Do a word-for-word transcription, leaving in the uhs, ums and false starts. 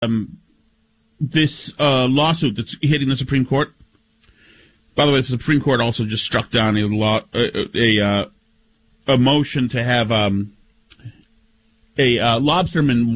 um, this uh, lawsuit that's hitting the Supreme Court. By the way, the Supreme Court also just struck down a law, a a, uh, a motion to have um, a uh, lobsterman